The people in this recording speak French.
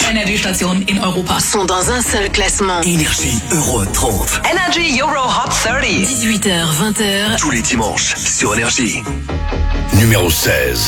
Energy-Stationen in Europa sont dans un seul classement. Énergie Euro 30. Energy Euro Hot 30. 18h, 20h. Tous les dimanches sur Énergie. Numéro 16.